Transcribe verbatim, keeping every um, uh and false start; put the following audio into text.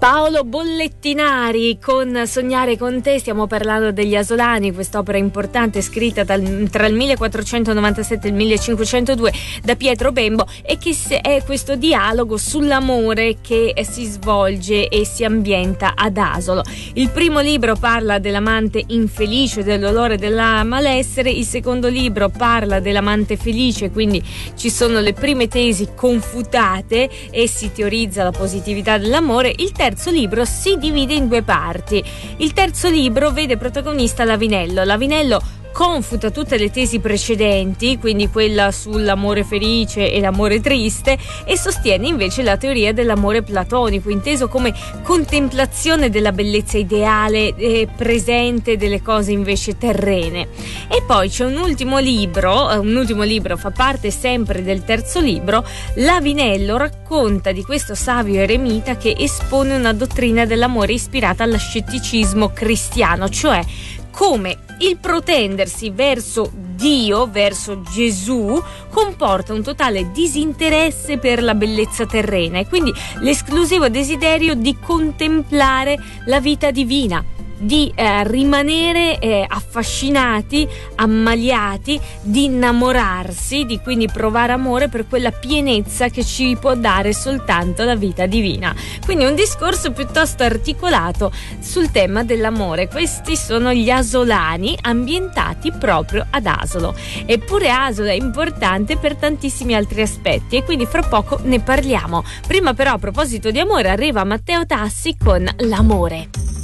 Paolo Bollettinari con Sognare con te. Stiamo parlando degli Asolani, quest'opera importante scritta dal, tra il millequattrocentonovantasette e il millecinquecentodue da Pietro Bembo, e che è questo dialogo sull'amore che si svolge e si ambienta ad Asolo. Il primo libro parla dell'amante infelice, del dolore, della malessere. Il secondo libro parla dell'amante felice, quindi ci sono le prime tesi confutate e si teorizza la positività dell'amore. Il terzo libro si divide in due parti. Il terzo libro vede protagonista Lavinello. Lavinello confuta tutte le tesi precedenti, quindi quella sull'amore felice e l'amore triste, e sostiene invece la teoria dell'amore platonico, inteso come contemplazione della bellezza ideale eh, presente delle cose invece terrene. E poi c'è un ultimo libro, un ultimo libro fa parte sempre del terzo libro. Lavinello racconta di questo savio eremita che espone una dottrina dell'amore ispirata all'ascetticismo cristiano, cioè come il protendersi verso Dio, verso Gesù, comporta un totale disinteresse per la bellezza terrena e quindi l'esclusivo desiderio di contemplare la vita divina, di eh, rimanere eh, affascinati, ammaliati, di innamorarsi, di quindi provare amore per quella pienezza che ci può dare soltanto la vita divina. Quindi un discorso piuttosto articolato sul tema dell'amore. Questi sono gli Asolani, ambientati proprio ad Asolo. Eppure Asolo è importante per tantissimi altri aspetti e quindi fra poco ne parliamo. Prima però, a proposito di amore, arriva Matteo Tassi con L'amore.